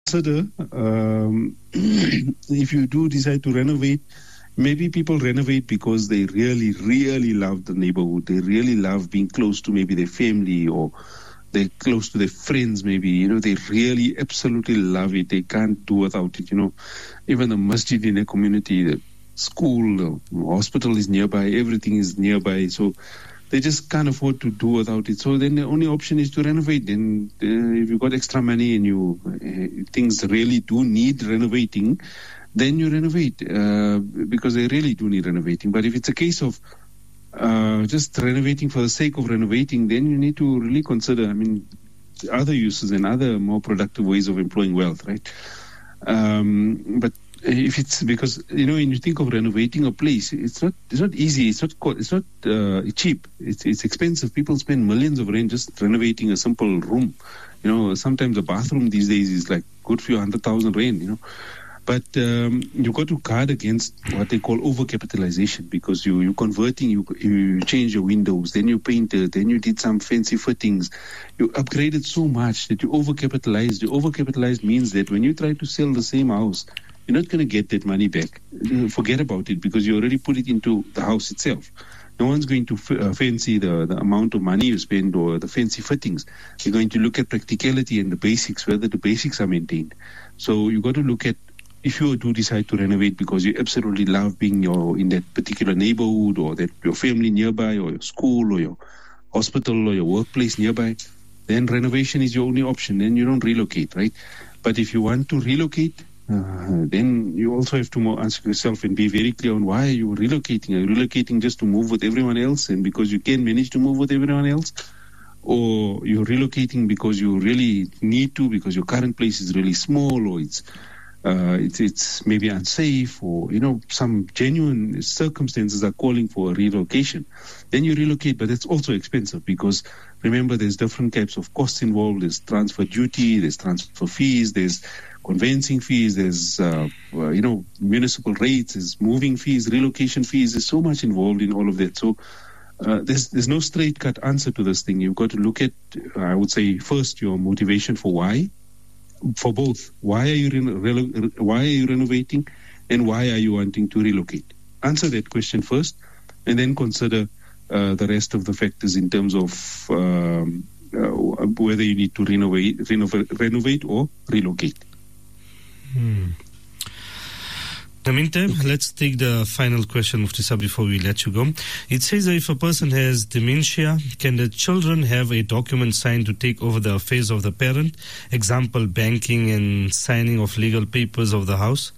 consider if you do decide to renovate, maybe people renovate because they really, really love the neighborhood. They really love being close to maybe their family, or they're close to their friends maybe. They really absolutely love it. They can't do without it. Even the masjid in their community, the school, the hospital is nearby, everything is nearby. So they just can't afford to do without it. So then the only option is to renovate. Then if you got extra money and things really do need renovating, then you renovate because they really do need renovating. But if it's a case of just renovating for the sake of renovating, then you need to really consider, other uses and other more productive ways of employing wealth, right? But if it's because when you think of renovating a place, it's not easy. It's not cheap. It's expensive. People spend millions of rand just renovating a simple room. Sometimes a bathroom these days is like good for 100,000 rand. But you got to guard against what they call overcapitalization, because you're converting, you change your windows, then you painted, then you did some fancy fittings. You upgraded so much that you overcapitalized. Overcapitalized means that when you try to sell the same house, you're not going to get that money back. Forget about it, because you already put it into the house itself. No one's going to fancy the amount of money you spend or the fancy fittings. They're going to look at practicality and the basics, whether the basics are maintained. So you got to look at, if you do decide to renovate because you absolutely love being in that particular neighborhood, or that your family nearby, or your school, or your hospital, or your workplace nearby, then renovation is your only option. Then you don't relocate, right? But if you want to relocate, then you also have to ask yourself and be very clear on why you are relocating. Are you relocating just to move with everyone else, and because you can manage to move with everyone else? Or you're relocating because you really need to, because your current place is really small, or it's maybe unsafe, or some genuine circumstances are calling for a relocation. Then you relocate, but it's also expensive, because remember, there's different types of costs involved. There's transfer duty, there's transfer fees, there's conveyancing fees, there's municipal rates, there's moving fees, relocation fees. There's so much involved in all of that. So there's no straight cut answer to this thing. You've got to look at, I would say, first your motivation for why. For both, why are you renovating, and why are you wanting to relocate? Answer that question first, and then consider the rest of the factors in terms of whether you need to renovate or relocate. In the meantime, let's take the final question, Mufti Sahib, before we let you go. It says that if a person has dementia, can the children have a document signed to take over the affairs of the parent? Example, banking and signing of legal papers of the house?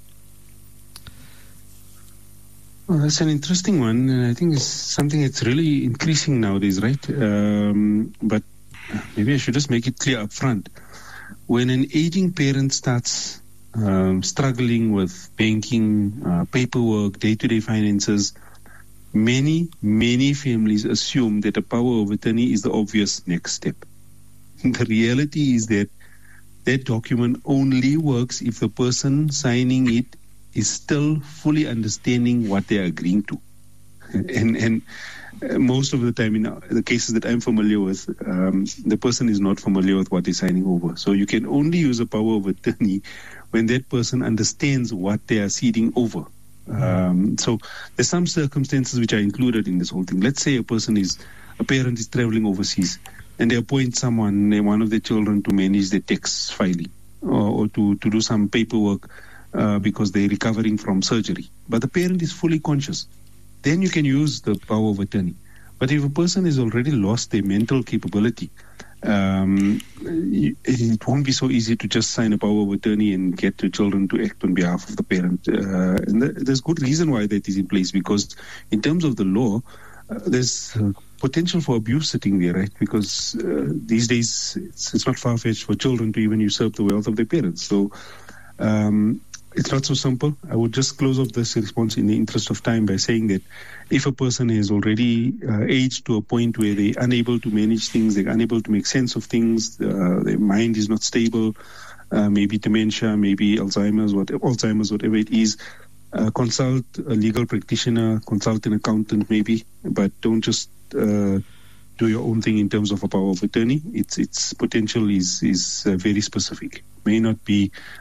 Well, that's an interesting one. I think it's something that's really increasing nowadays, right? But maybe I should just make it clear up front. When an aging parent starts struggling with banking, paperwork, day-to-day finances, many families assume that a power of attorney is the obvious next step. The reality is that that document only works if the person signing it is still fully understanding what they are agreeing to. And most of the time, in the cases that I'm familiar with, the person is not familiar with what they're signing over. So you can only use a power of attorney when that person understands what they are ceding over. So there's some circumstances which are included in this whole thing. Let's say a parent is traveling overseas, and they appoint one of their children to manage the tax filing, or to do some paperwork because they're recovering from surgery. But the parent is fully conscious. Then you can use the power of attorney. But if a person has already lost their mental capability, it won't be so easy to just sign a power of attorney and get the children to act on behalf of the parent. And there's good reason why that is in place, because in terms of the law, there's potential for abuse sitting there, right? Because these days it's not far-fetched for children to even usurp the wealth of their parents. So it's not so simple. I would just close off this response in the interest of time by saying that if a person is already aged to a point where they're unable to manage things, they're unable to make sense of things, their mind is not stable, maybe dementia, maybe Alzheimer's, whatever it is, consult a legal practitioner, consult an accountant maybe, but don't just do your own thing in terms of a power of attorney. Its potential is very specific. may not be